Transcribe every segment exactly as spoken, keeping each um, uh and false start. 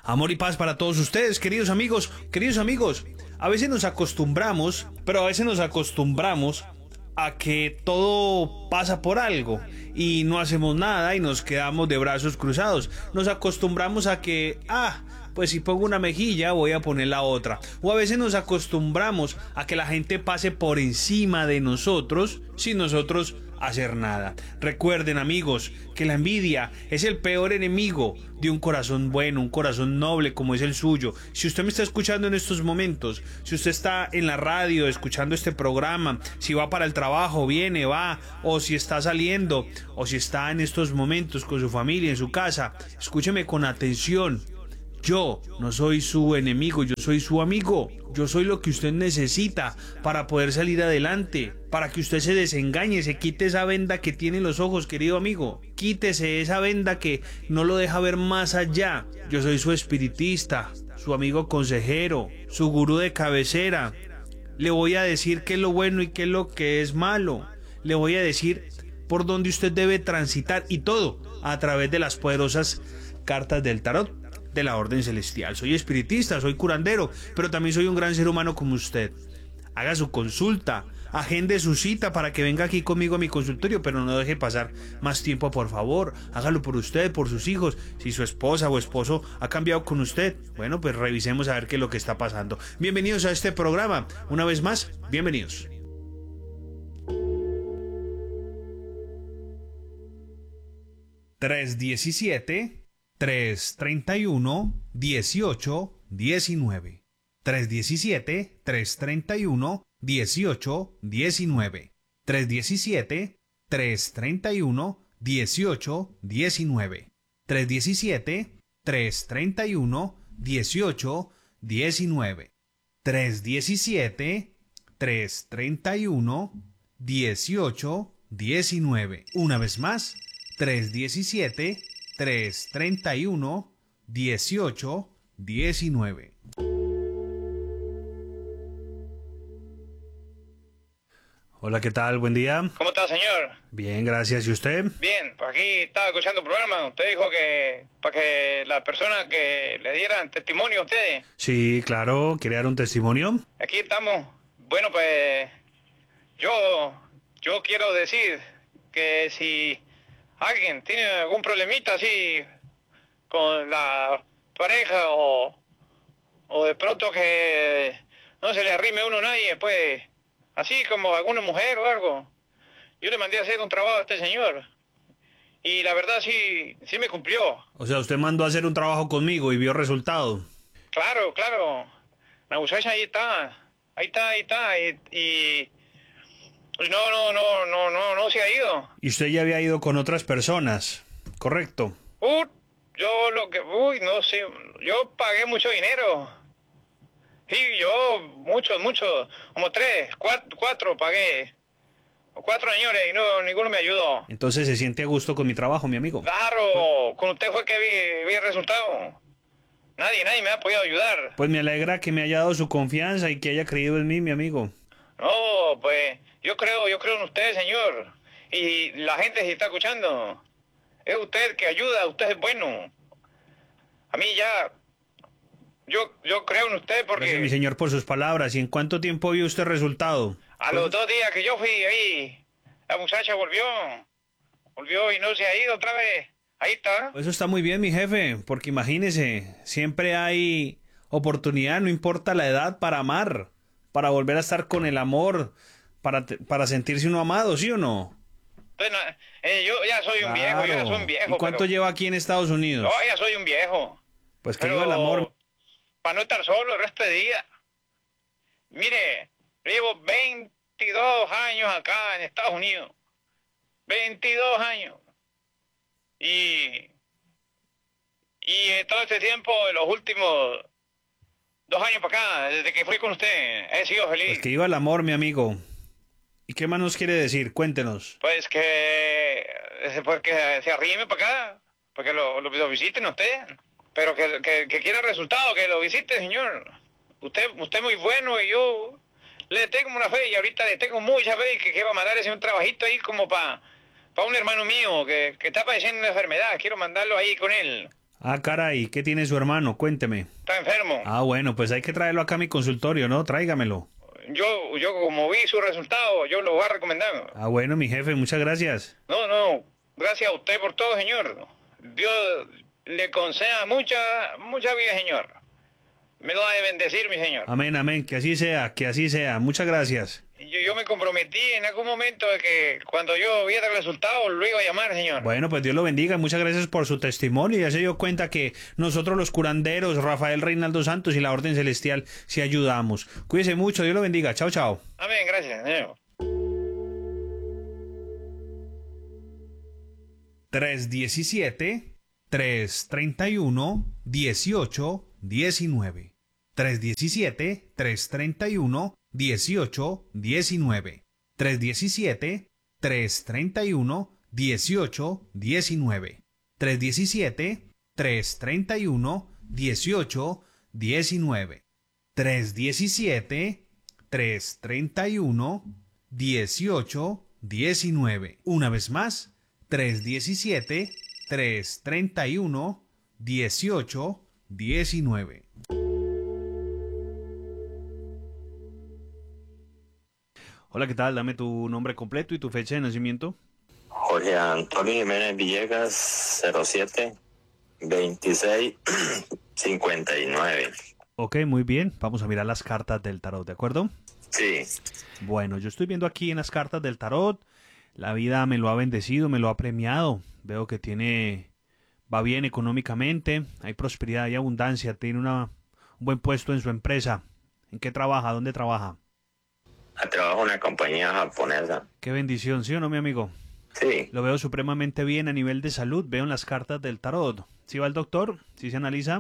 Amor y paz para todos ustedes, queridos amigos, queridos amigos. A veces nos acostumbramos, pero a veces nos acostumbramos a que todo pasa por algo y no hacemos nada y nos quedamos de brazos cruzados. Nos acostumbramos a que, ah, pues si pongo una mejilla voy a poner la otra. O a veces nos acostumbramos a que la gente pase por encima de nosotros sin nosotros hacer nada. Recuerden, amigos, que la envidia es el peor enemigo de un corazón bueno, un corazón noble como es el suyo. Si usted me está escuchando en estos momentos, si usted está en la radio escuchando este programa, si va para el trabajo, viene, va, o si está saliendo, o si está en estos momentos con su familia en su casa, escúcheme con atención. Yo no soy su enemigo, yo soy su amigo. Yo soy lo que usted necesita para poder salir adelante, para que usted se desengañe, se quite esa venda que tiene en los ojos, querido amigo. Quítese esa venda que no lo deja ver más allá. Yo soy su espiritista, su amigo consejero, su gurú de cabecera. Le voy a decir qué es lo bueno y qué es lo que es malo. Le voy a decir por dónde usted debe transitar y todo a través de las poderosas cartas del tarot de la orden celestial. Soy espiritista, soy curandero, pero también soy un gran ser humano como usted. Haga su consulta, agende su cita para que venga aquí conmigo a mi consultorio, pero no deje pasar más tiempo, por favor. Hágalo por usted, por sus hijos. Si su esposa o esposo ha cambiado con usted, bueno, pues revisemos a ver qué es lo que está pasando. Bienvenidos a este programa. Una vez más, bienvenidos. tres diecisiete tres treinta y uno dieciocho diecinueve. tres diecisiete tres treinta y uno dieciocho diecinueve. tres diecisiete tres treinta y uno dieciocho diecinueve. tres diecisiete tres treinta y uno dieciocho diecinueve. tres diecisiete tres treinta y uno dieciocho diecinueve. Una vez más, tres diecisiete tres treinta y uno dieciocho diecinueve. Hola, ¿qué tal? Buen día. ¿Cómo está, señor? Bien, gracias. ¿Y usted? Bien, pues aquí estaba escuchando el programa. Usted dijo que para que las personas que le dieran testimonio a ustedes. Sí, claro. ¿Quiere dar un testimonio? Aquí estamos. Bueno, pues yo, yo quiero decir que si alguien tiene algún problemita así con la pareja o, o de pronto que no se le arrime a uno a nadie, pues así como alguna mujer o algo, yo le mandé a hacer un trabajo a este señor y la verdad sí, sí me cumplió. O sea, usted mandó a hacer un trabajo conmigo y vio resultado. Claro, claro, la muchacha ahí está, ahí está, ahí está y... y No, no, no, no, no, no se ha ido. Y usted ya había ido con otras personas, ¿correcto? Uh, yo lo que, uy, no sé, yo pagué mucho dinero. Sí, yo, mucho, mucho, como tres, cuatro, cuatro pagué. Cuatro señores y no, ninguno me ayudó. Entonces se siente a gusto con mi trabajo, mi amigo. Claro, con usted fue que vi, vi el resultado. Nadie, nadie me ha podido ayudar. Pues me alegra que me haya dado su confianza y que haya creído en mí, mi amigo. No, pues yo creo, yo creo en usted, señor. Y la gente se está escuchando. Es usted que ayuda, usted es bueno. A mí ya, yo, yo creo en usted porque... Gracias, mi señor, por sus palabras. ¿Y en cuánto tiempo vio usted resultado? A los dos días que yo fui ahí, la muchacha volvió. Volvió y no se ha ido otra vez. Ahí está. Eso está muy bien, mi jefe, porque imagínese, siempre hay oportunidad, no importa la edad, para amar, para volver a estar con el amor, para, para sentirse uno amado, ¿sí o no? Bueno, eh, yo ya soy un Claro. viejo, yo ya soy un viejo. ¿Y cuánto pero... lleva aquí en Estados Unidos? No, ya soy un viejo. Pues que pero... viva el amor. Para no estar solo el resto de día. Mire, llevo veintidós años acá en Estados Unidos. veintidós años. Y... Y todo este tiempo, en los últimos dos años para acá, desde que fui con usted, he sido feliz. Pues que viva el amor, mi amigo. ¿Y qué más nos quiere decir? Cuéntenos. Pues que, pues que se arrime para acá, porque lo, lo, lo visiten usted, pero que, que, que quiera resultado, que lo visite, señor. Usted usted es muy bueno y yo le tengo una fe y ahorita le tengo mucha fe y que, que va a mandar ese un trabajito ahí como para pa un hermano mío que, que está padeciendo una enfermedad. Quiero mandarlo ahí con él. Ah, caray, ¿qué tiene su hermano? Cuénteme. Está enfermo. Ah, bueno, pues hay que traerlo acá a mi consultorio, ¿no? Tráigamelo. Yo, yo como vi su resultado, yo lo voy a recomendar. Ah, bueno, mi jefe, muchas gracias. No, no, gracias a usted por todo, señor. Dios le conceda mucha, mucha vida, señor. Me lo ha de bendecir, mi señor. Amén, amén, que así sea, que así sea. Muchas gracias. Yo, yo me comprometí en algún momento de que cuando yo viera el resultado lo iba a llamar, señor. Bueno, pues Dios lo bendiga. Muchas gracias por su testimonio. Ya se dio cuenta que nosotros los curanderos, Rafael Reinaldo Santos y la Orden Celestial, sí ayudamos. Cuídese mucho. Dios lo bendiga. Chao, chao. Amén, gracias, señor. tres diecisiete, tres treinta y uno, dieciocho diecinueve. tres diecisiete, tres treinta y uno, dieciocho diecinueve. tres diecisiete, tres treinta y uno, dieciocho diecinueve. tres diecisiete, tres treinta y uno, dieciocho diecinueve. tres diecisiete, tres treinta y uno, dieciocho diecinueve. Una vez más, tres diecisiete, tres treinta y uno, dieciocho diecinueve. Hola, ¿qué tal? Dame tu nombre completo y tu fecha de nacimiento. Jorge Antonio Jiménez Villegas, cero siete, veintiséis, cincuenta y nueve. Ok, muy bien. Vamos a mirar las cartas del tarot, ¿de acuerdo? Sí. Bueno, yo estoy viendo aquí en las cartas del tarot. La vida me lo ha bendecido, me lo ha premiado. Veo que tiene, va bien económicamente, hay prosperidad, hay abundancia, tiene una, un buen puesto en su empresa. ¿En qué trabaja? ¿Dónde trabaja? Trabajo en una compañía japonesa. Qué bendición, ¿sí o no, mi amigo? Sí. Lo veo supremamente bien a nivel de salud. Veo en las cartas del tarot. ¿Sí va el doctor? ¿Sí se analiza?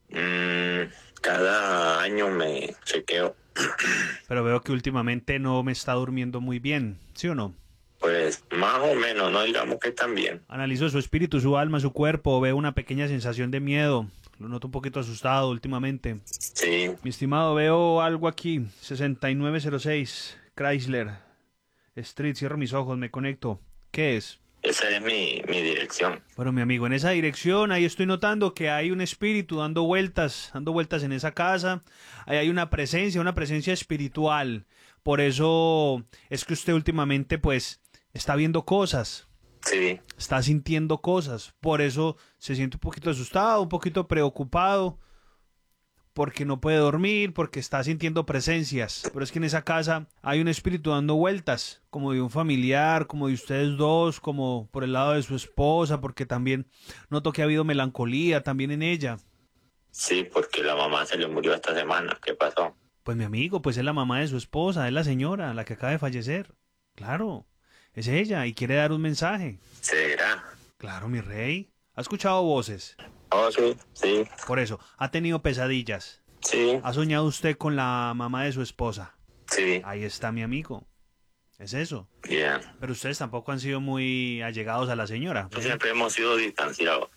Mm, cada año me chequeo. Pero veo que últimamente no me está durmiendo muy bien, ¿sí o no? Pues más o menos, no digamos que tan bien. Analizo su espíritu, su alma, su cuerpo. Veo una pequeña sensación de miedo. Lo noto un poquito asustado últimamente. Sí. Mi estimado, veo algo aquí. sesenta y nueve cero seis, Chrysler Street. Cierro mis ojos, me conecto. ¿Qué es? Esa es mi, mi dirección. Bueno, mi amigo, en esa dirección, ahí estoy notando que hay un espíritu dando vueltas, dando vueltas en esa casa. Ahí hay una presencia, una presencia espiritual. Por eso es que usted últimamente, pues, está viendo cosas. Sí. Está sintiendo cosas. Por eso se siente un poquito asustado, un poquito preocupado. Porque no puede dormir, porque está sintiendo presencias. Pero es que en esa casa hay un espíritu dando vueltas, como de un familiar, como de ustedes dos, como por el lado de su esposa, porque también noto que ha habido melancolía también en ella. Sí, porque la mamá se le murió esta semana. ¿Qué pasó? Pues mi amigo, pues es la mamá de su esposa, es la señora, la que acaba de fallecer. Claro, es ella y quiere dar un mensaje. ¿Será? Claro, mi rey. ¿Ha escuchado voces? Oh, sí, sí. Por eso, ¿ha tenido pesadillas? Sí. ¿Ha soñado usted con la mamá de su esposa? Sí. Ahí está mi amigo. Es eso. Bien. Pero ustedes tampoco han sido muy allegados a la señora. Siempre hemos sido distanciados.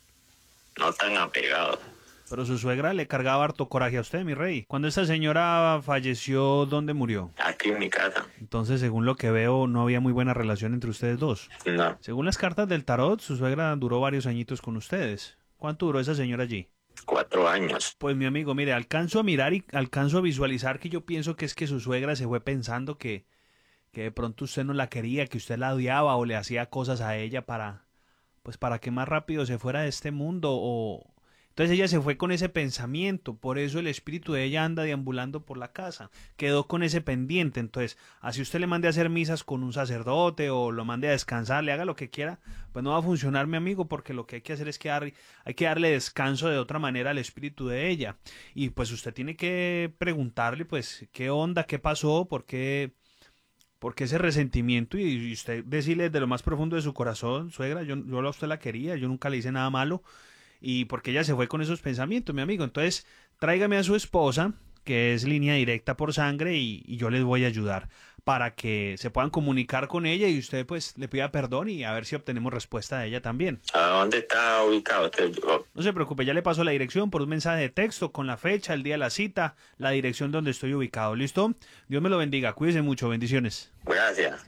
No tan apegados. Pero su suegra le cargaba harto coraje a usted, mi rey. Cuando esta señora falleció, ¿dónde murió? Aquí en mi casa. Entonces, según lo que veo, no había muy buena relación entre ustedes dos. No. Según las cartas del tarot, su suegra duró varios añitos con ustedes. ¿Cuánto duró esa señora allí? Cuatro años. Pues mi amigo, mire, alcanzo a mirar y alcanzo a visualizar que yo pienso que es que su suegra se fue pensando que, que de pronto usted no la quería, que usted la odiaba o le hacía cosas a ella para, pues para que más rápido se fuera de este mundo o... Entonces ella se fue con ese pensamiento, por eso el espíritu de ella anda deambulando por la casa, quedó con ese pendiente. Entonces, así usted le mande a hacer misas con un sacerdote o lo mande a descansar, le haga lo que quiera, pues no va a funcionar, mi amigo, porque lo que hay que hacer es que dar, hay que darle descanso de otra manera al espíritu de ella. Y pues usted tiene que preguntarle, pues, qué onda, qué pasó, por qué... Porque ese resentimiento y usted decirle desde lo más profundo de su corazón, suegra, yo, yo a usted la quería, yo nunca le hice nada malo, y porque ella se fue con esos pensamientos, mi amigo. Entonces, tráigame a su esposa, que es línea directa por sangre, y, y yo les voy a ayudar para que se puedan comunicar con ella y usted pues le pida perdón y a ver si obtenemos respuesta de ella también. ¿A dónde está ubicado usted? No se preocupe, ya le paso la dirección por un mensaje de texto con la fecha, el día de la cita, la dirección donde estoy ubicado. ¿Listo? Dios me lo bendiga. Cuídese mucho. Bendiciones. Gracias.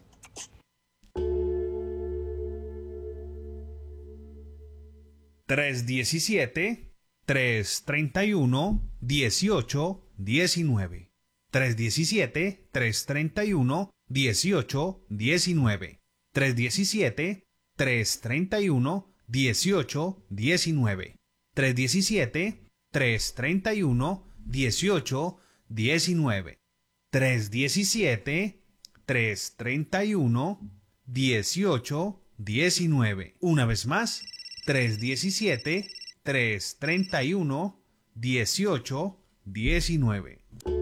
tres diecisiete, tres treinta y uno, dieciocho, diecinueve. tres diecisiete, tres treinta y uno, dieciocho, diecinueve. tres diecisiete, tres treinta y uno, dieciocho, diecinueve. tres diecisiete, tres treinta y uno, dieciocho, diecinueve. tres diecisiete, tres treinta y uno, dieciocho, diecinueve. Una vez más, tres diecisiete, tres treinta y uno, dieciocho, diecinueve.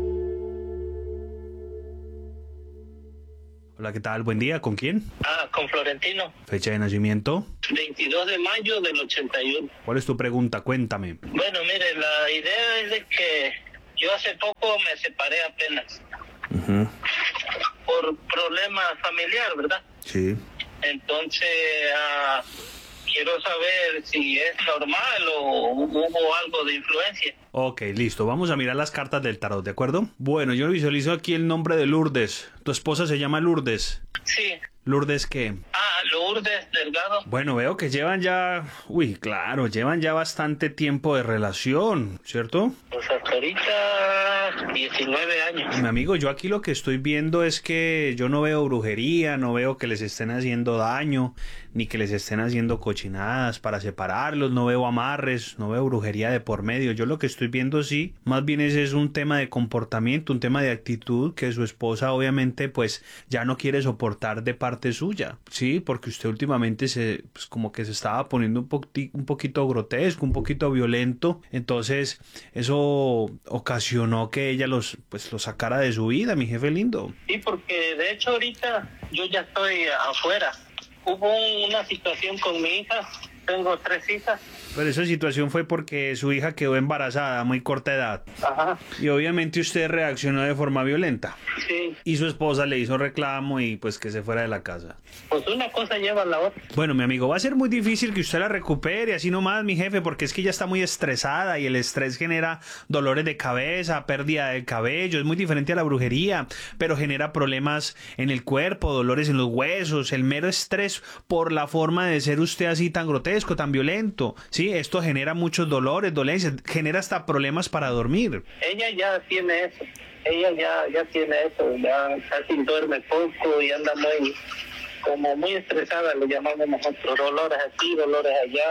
Hola, ¿qué tal? Buen día. ¿Con quién? Ah, con Florentino. Fecha de nacimiento. veintidós de mayo del ochenta y uno. ¿Cuál es tu pregunta? Cuéntame. Bueno, mire, la idea es de que yo hace poco me separé apenas. Uh-huh. Por problema familiar, ¿verdad? Sí. Entonces, ah, quiero saber si es normal o hubo algo de influencia. Ok, listo. Vamos a mirar las cartas del tarot, ¿de acuerdo? Bueno, yo visualizo aquí el nombre de Lourdes. ¿Tu esposa se llama Lourdes? Sí. ¿Lourdes qué? Ah, Lourdes Delgado. Bueno, veo que llevan ya... Uy, claro, llevan ya bastante tiempo de relación, ¿cierto? Pues hasta ahorita diecinueve años. Mi amigo, yo aquí lo que estoy viendo es que yo no veo brujería, no veo que les estén haciendo daño, ni que les estén haciendo cochinadas para separarlos, no veo amarres, no veo brujería de por medio. Yo lo que estoy viendo sí, más bien ese es un tema de comportamiento, un tema de actitud que su esposa obviamente pues ya no quiere soportar de parte suya, sí, porque usted últimamente se, pues como que se estaba poniendo un, poqui, un poquito grotesco, un poquito violento, entonces eso ocasionó que ella los, pues los sacara de su vida, mi jefe lindo. Sí, porque de hecho ahorita yo ya estoy afuera. Hubo una situación con mi hija, tengo tres hijas. Pero esa situación fue porque su hija quedó embarazada a muy corta edad. Ajá. Y obviamente usted reaccionó de forma violenta. Sí. Y su esposa le hizo reclamo y pues que se fuera de la casa. Pues una cosa lleva a la otra. Bueno, mi amigo, va a ser muy difícil que usted la recupere, así nomás, mi jefe, porque es que ella está muy estresada y el estrés genera dolores de cabeza, pérdida de cabello, es muy diferente a la brujería, pero genera problemas en el cuerpo, dolores en los huesos, el mero estrés por la forma de ser usted así tan grotesco, tan violento, ¿sí? Esto genera muchos dolores, dolencias, genera hasta problemas para dormir. Ella ya tiene eso, ella ya, ya tiene eso, ya casi duerme poco y anda muy, como muy estresada, le llamamos nosotros, dolores aquí, dolores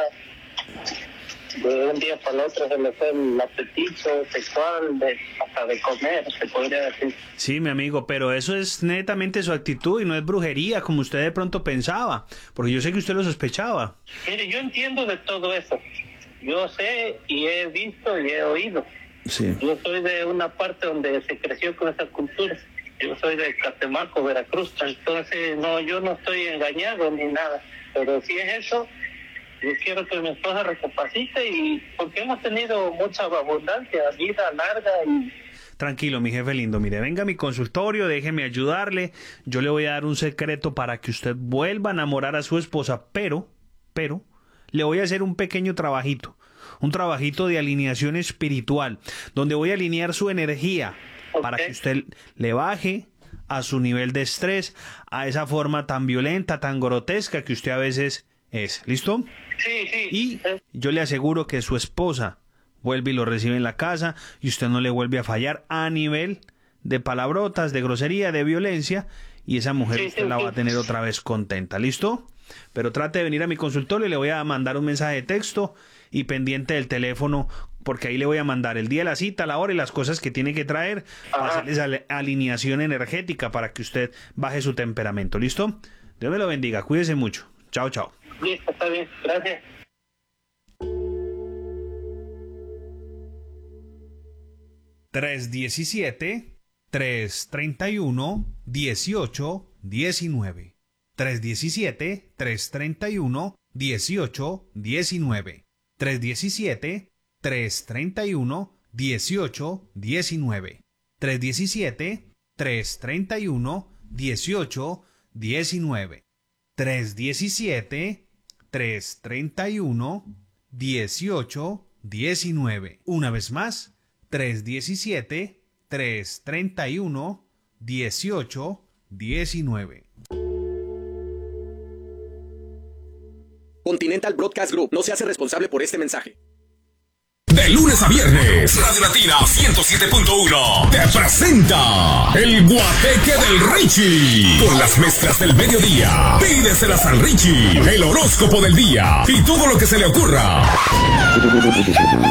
allá. De un día para el otro se le fue el apetito sexual, de, hasta de comer, se podría decir. Sí, mi amigo, pero eso es netamente su actitud y no es brujería, como usted de pronto pensaba, porque yo sé que usted lo sospechaba. Mire, yo entiendo de todo eso. Yo sé y he visto y he oído. Sí. Yo soy de una parte donde se creció con esa cultura. Yo soy de Catemaco, Veracruz. Entonces, no, yo no estoy engañado ni nada. Pero si es eso, yo quiero que mi esposa recapacite y porque hemos tenido mucha abundancia, vida larga y... Tranquilo, mi jefe lindo. Mire, venga a mi consultorio, déjeme ayudarle. Yo le voy a dar un secreto para que usted vuelva a enamorar a su esposa, pero, pero, le voy a hacer un pequeño trabajito. Un trabajito de alineación espiritual, donde voy a alinear su energía Okay. para que usted le baje a su nivel de estrés, a esa forma tan violenta, tan grotesca que usted a veces es. ¿Listo? Sí, sí. Y yo le aseguro que su esposa vuelve y lo recibe en la casa y usted no le vuelve a fallar a nivel de palabrotas, de grosería, de violencia, y esa mujer Sí, usted sí, la sí. va a tener otra vez contenta. ¿Listo? Pero trate de venir a mi consultorio y le voy a mandar un mensaje de texto y pendiente del teléfono, porque ahí le voy a mandar el día de la cita, la hora y las cosas que tiene que traer para Ajá. hacerle esa alineación energética para que usted baje su temperamento. ¿Listo? Dios me lo bendiga. Cuídese mucho. Chao, chao. Listo, está bien. Gracias. tres diecisiete, tres treinta y uno, dieciocho, diecinueve. tres diecisiete, tres treinta y uno, dieciocho, diecinueve. tres diecisiete, tres treinta y uno, dieciocho, diecinueve. tres diecisiete, tres treinta y uno, dieciocho, diecinueve. tres diecisiete, tres treinta y uno, dieciocho, diecinueve. Una vez más, tres diecisiete, tres treinta y uno, dieciocho, diecinueve. Continental Broadcast Group no se hace responsable por este mensaje. De lunes a viernes, Radio Latina ciento siete punto uno te presenta El Guateque del Richie. Con las mezclas del mediodía. Pídeselas al Richie, el horóscopo del día y todo lo que se le ocurra.